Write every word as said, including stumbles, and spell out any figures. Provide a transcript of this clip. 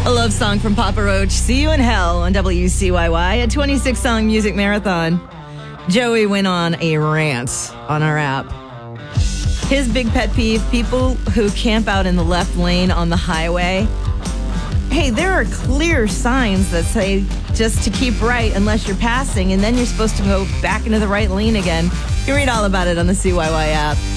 A love song from Papa Roach, See You in Hell on W C Y Y, a twenty-six song music marathon. Joey went on a rant on our app. His big pet peeve, people who camp out in the left lane on the highway. Hey, there are clear signs that say just to keep right unless you're passing, and then you're supposed to go back into the right lane again. You can read all about it on the C Y Y app.